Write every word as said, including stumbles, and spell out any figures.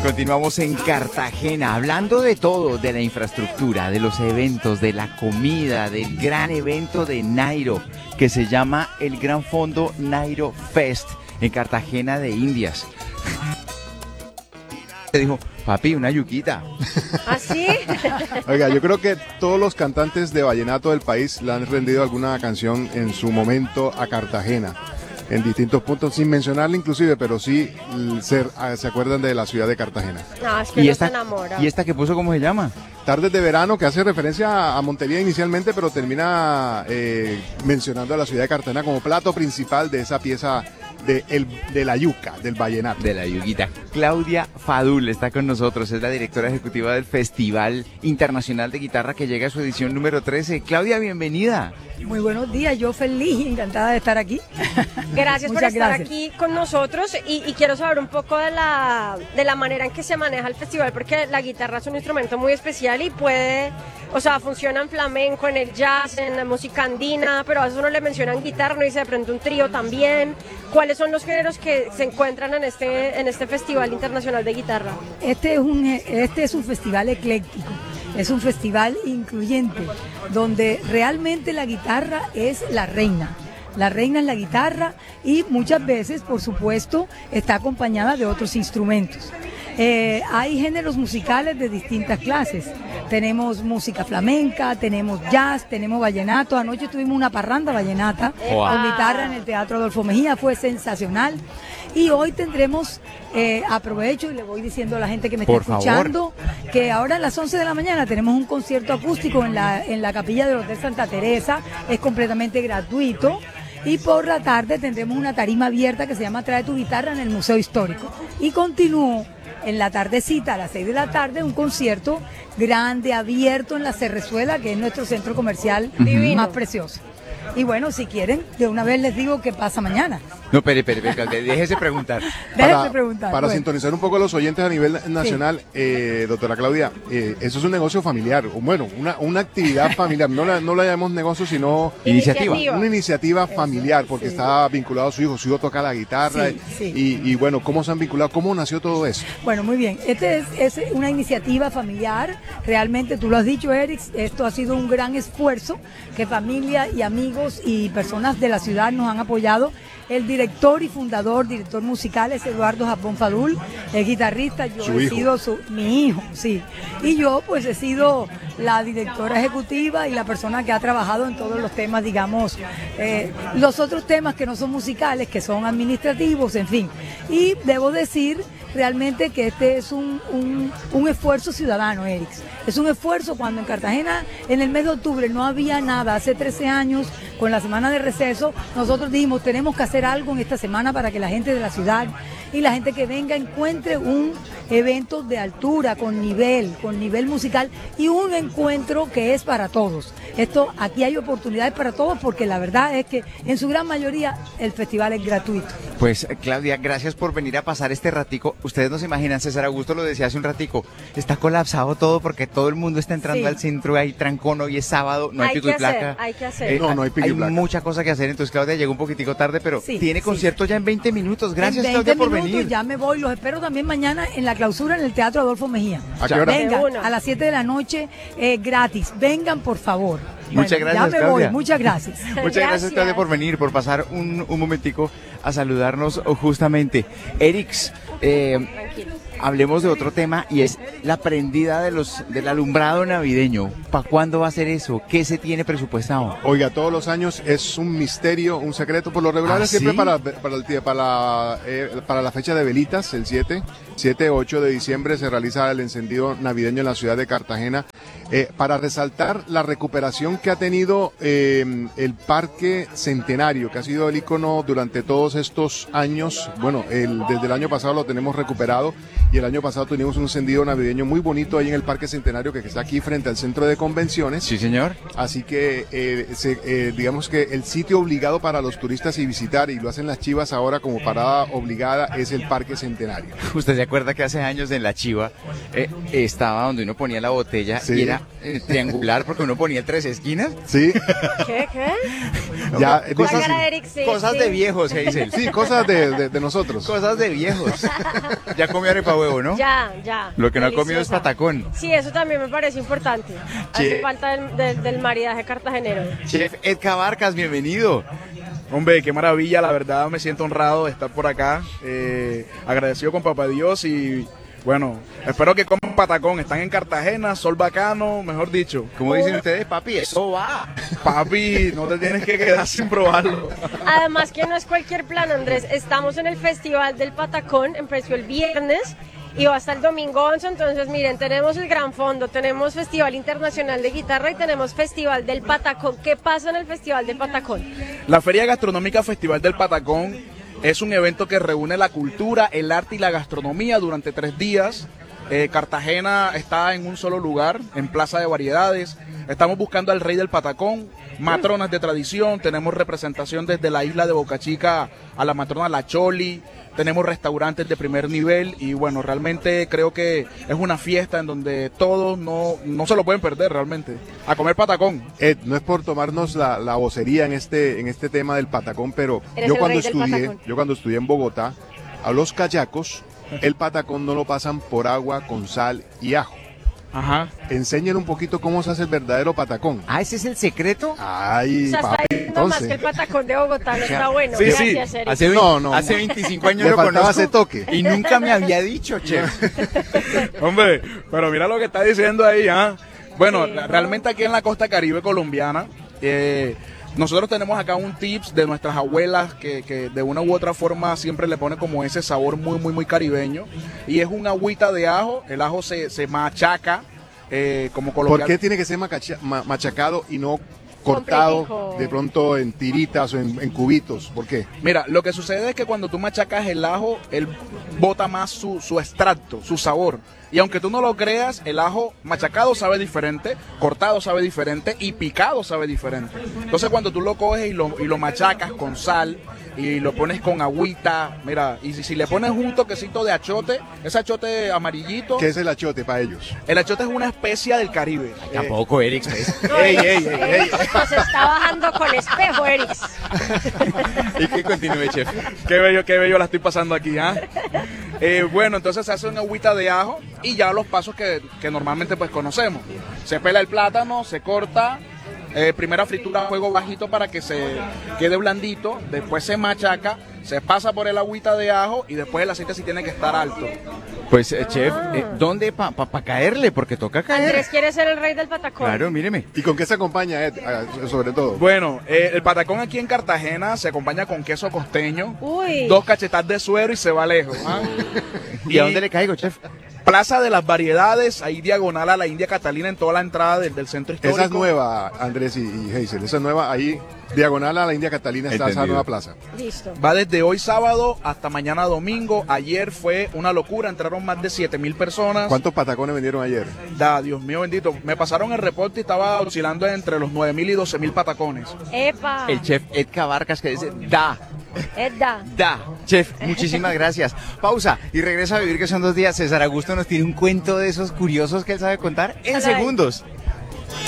Continuamos en Cartagena, hablando de todo, de la infraestructura, de los eventos, de la comida, del gran evento de Nairo, que se llama el Gran Fondo Nairo Fest, en Cartagena de Indias. Te dijo, papi, una yuquita. ¿Ah, sí? Oiga, yo creo que todos los cantantes de vallenato del país le han rendido alguna canción en su momento a Cartagena, en distintos puntos, sin mencionarle inclusive, pero sí se, se acuerdan de la ciudad de Cartagena. No, es que ¿Y no esta, se enamora. ¿Y esta que puso cómo se llama? Tardes de verano, que hace referencia a Montería inicialmente, pero termina eh, mencionando a la ciudad de Cartagena como plato principal de esa pieza de, el, de la yuca, del vallenato. De la yuguita. Claudia Fadul está con nosotros, es la directora ejecutiva del Festival Internacional de Guitarra que llega a su edición número trece. Claudia, bienvenida. Muy buenos días, yo feliz y encantada de estar aquí. Gracias por Muchas estar gracias. aquí con nosotros y, y quiero saber un poco de la, de la manera en que se maneja el festival, porque la guitarra es un instrumento muy especial y puede, o sea, funciona en flamenco, en el jazz, en la música andina, pero a veces uno le mencionan guitarra, uno dice de pronto un trío también. ¿Cuáles son los géneros que se encuentran en este, en este Festival Internacional de Guitarra? Este es un, este es un festival ecléctico, es un festival incluyente, donde realmente la guitarra es la reina. La reina es la guitarra y muchas veces, por supuesto, está acompañada de otros instrumentos. Eh, hay géneros musicales de distintas clases. Tenemos música flamenca, tenemos jazz, tenemos vallenato. Anoche tuvimos una parranda vallenata Wow. con guitarra en el Teatro Adolfo Mejía, fue sensacional. Y hoy tendremos, eh, aprovecho y le voy diciendo a la gente que me Por está escuchando, que ahora a las once de la mañana tenemos un concierto acústico en la, en la capilla del Hotel Santa Teresa, es completamente gratuito. Y por la tarde tendremos una tarima abierta que se llama Trae tu guitarra en el Museo Histórico. Y continúo en la tardecita, a las seis de la tarde, un concierto grande, abierto en la Cerrezuela, que es nuestro centro comercial Divino. más precioso. Y bueno, si quieren, de una vez les digo qué pasa mañana. No, espere, espere, espere, déjese preguntar. Déjenme preguntar. Para Bueno. sintonizar un poco a los oyentes a nivel nacional, eh, doctora Claudia, eh, eso es un negocio familiar, o bueno, una, una actividad familiar, no la, no la llamamos negocio, sino Iniciativa. una iniciativa familiar, porque sí. está vinculado a su hijo, su hijo toca la guitarra, Sí, sí. Y, y bueno, ¿cómo se han vinculado? ¿Cómo nació todo eso? Bueno, muy bien. Este es, es una iniciativa familiar. Realmente, tú lo has dicho, Eric, esto ha sido un gran esfuerzo que familia y amigos y personas de la ciudad nos han apoyado. El director y fundador, director musical es Eduardo Japón Fadul, el guitarrista, yo Su he hijo. sido su, mi hijo, sí. Y yo pues he sido la directora ejecutiva y la persona que ha trabajado en todos los temas, digamos, eh, los otros temas que no son musicales, que son administrativos, en fin. Y debo decir realmente que este es un, un, un esfuerzo ciudadano, Eric. Es un esfuerzo cuando en Cartagena, en el mes de octubre, no había nada. Hace trece años, con la semana de receso, nosotros dijimos, tenemos que hacer algo en esta semana para que la gente de la ciudad y la gente que venga encuentre un evento de altura, con nivel, con nivel musical y un encuentro que es para todos. Esto, aquí hay oportunidades para todos porque la verdad es que en su gran mayoría el festival es gratuito. Pues Claudia, gracias por venir a pasar este ratico. Ustedes no se imaginan, César Augusto lo decía hace un ratico, está colapsado todo porque todo el mundo está entrando Sí. al centro, hay trancón, hoy es sábado, no hay, Hay pico que y placa. hacer, hay que hacer. Eh, No, no hay pico y placa. mucha cosa que hacer, entonces Claudia llegó un poquitico tarde, pero Sí, tiene sí. concierto ya en veinte minutos. Gracias en Claudia veinte por minutos venir. ya me voy, los espero también mañana en la clausura en el Teatro Adolfo Mejía. ¿A qué hora? Vengan, De una. a las siete de la noche, eh, gratis. Vengan, por favor. Muchas Bueno, gracias, Ya me Claudia. voy, muchas gracias. Muchas gracias, Gracias. Claudia, por venir, por pasar un, un momentico a saludarnos justamente. Erix, eh, hablemos de otro tema y es la prendida de los del alumbrado navideño. ¿Para cuándo va a ser eso? ¿Qué se tiene presupuestado? Oiga, todos los años es un misterio, un secreto. Por lo regular ¿Ah, es siempre sí? para, para, el, día- para, la, eh, para la fecha de velitas, el siete, siete, ocho de diciembre se realiza el encendido navideño en la ciudad de Cartagena. Eh, para resaltar la recuperación que ha tenido eh, el Parque Centenario, que ha sido el ícono durante todos estos años. Bueno, el, desde el año pasado lo tenemos recuperado y el año pasado tuvimos un encendido navideño muy bonito ahí en el Parque Centenario que está aquí frente al centro de convenciones. Sí, señor. Así que eh, se- eh, digamos que el sitio obligado para los turistas y visitar, y lo hacen las Chivas ahora como parada obligada, es el Parque Centenario. ¿Usted se acuerda que hace años en la Chiva eh, estaba donde uno ponía la botella Sí. y era eh, triangular porque uno ponía tres esquinas? Sí, ¿Qué? ¿Qué? ya Cosas- eh, La dice- cara de Eric, sí, Cosas sí. de viejos, se dice. sí, cosas de, de- de nosotros. Cosas de viejos. Ya comió arepa huevo, ¿no? Ya, ya. Lo que no ha comido es Deliciosa. patacón. Sí, eso también me parece importante. Hace Che. falta del, del, del maridaje cartagenero. Chef Edgar Vargas, bienvenido. Hombre, qué maravilla, la verdad me siento honrado de estar por acá, eh, agradecido con Papá Dios y bueno, espero que coman patacón, están en Cartagena, sol bacano, mejor dicho. Como dicen ustedes, papi, eso va. Papi, no te tienes que quedar sin probarlo. Además que no es cualquier plan, Andrés. Estamos en el Festival del Patacón, empezó el viernes y va hasta el domingo once. Entonces, miren, tenemos el Gran Fondo, tenemos Festival Internacional de Guitarra y tenemos Festival del Patacón. ¿Qué pasa en el Festival del Patacón? La Feria Gastronómica Festival del Patacón es un evento que reúne la cultura, el arte y la gastronomía durante tres días. Eh, Cartagena está en un solo lugar, en Plaza de Variedades. Estamos buscando al rey del patacón, matronas de tradición, tenemos representación desde la isla de Boca Chica a la matrona La Choli, tenemos restaurantes de primer nivel y bueno, realmente creo que es una fiesta en donde todos no, no se lo pueden perder realmente, a comer patacón. Ed, no es por tomarnos la, la vocería en este, en este tema del patacón, pero Eres yo el cuando rey del estudié, patacón. yo cuando estudié en Bogotá, a los cayacos, el patacón no lo pasan por agua con sal y ajo. Ajá. Enseñen un poquito cómo se hace el verdadero patacón. Ah, ¿ese es el secreto? Ay, O sea, está papi, diciendo más que el entonces. Patacón de Bogotá no está bueno. sí, Gracias, sí. Eric. Hace, No, no, hace no. veinticinco años Le lo faltaba conozco ese toque. y nunca me había dicho, chef. Hombre, pero mira lo que está diciendo ahí, ¿ah? Bueno, Sí. la- realmente aquí en la costa caribe colombiana, eh, nosotros tenemos acá un tips de nuestras abuelas que, que de una u otra forma siempre le pone como ese sabor muy, muy, muy caribeño. Y es un agüita de ajo, el ajo se, se machaca, eh, como ¿Por coloquial. qué tiene que ser macacha- ma- machacado y no cortado Completico. de pronto en tiritas o en, en cubitos? ¿Por qué? Mira, lo que sucede es que cuando tú machacas el ajo, él bota más su, su extracto, su sabor. Y aunque tú no lo creas, el ajo machacado sabe diferente, cortado sabe diferente y picado sabe diferente. Entonces cuando tú lo coges y lo, y lo machacas con sal y lo pones con agüita, mira, y si, si le pones un toquecito de achote, ese achote amarillito, ¿Qué es el achote para ellos? el achote es una especia del Caribe. Eh, Tampoco, Eric. ¿ves? No, Ey, Eric, ey, ey, Eric, nos está bajando con espejo, Eric. Y que continúe, chef. Qué bello, qué bello la estoy pasando aquí, ¿ah? Eh, bueno, entonces se hace una agüita de ajo y ya los pasos que, que normalmente pues conocemos. Se pela el plátano, se corta, eh, primera fritura a fuego bajito para que se quede blandito, después se machaca, se pasa por el agüita de ajo y después el aceite sí tiene que estar alto. Pues, eh, chef, eh, ¿dónde para pa, pa caerle? Porque toca caer. Andrés quiere ser el rey del Patacón. Claro, míreme. ¿Y con qué se acompaña, Ed? Ah, sobre todo. Bueno, eh, el patacón aquí en Cartagena se acompaña con queso costeño, Uy. dos cachetas de suero y se va lejos. ¿ah? ¿Y a dónde le caigo, chef? Plaza de las Variedades, ahí diagonal a la India Catalina en toda la entrada del, del centro histórico. Esa es nueva, Andrés y, y Hazel. Esa es nueva, ahí, diagonal a la India Catalina está esa Entendido. nueva plaza. Listo. Va desde hoy sábado hasta mañana domingo. Ayer fue una locura, entraron más de siete mil personas. ¿Cuántos patacones vendieron ayer? Da, Dios mío bendito. Me pasaron el reporte y estaba oscilando entre los nueve mil y doce mil patacones. Epa. El chef Edgar Vargas que dice, da, Edda. da. Chef, muchísimas gracias. Pausa y regresa a vivir que son dos días. César Augusto nos tiene un cuento de esos curiosos que él sabe contar en Caray. segundos.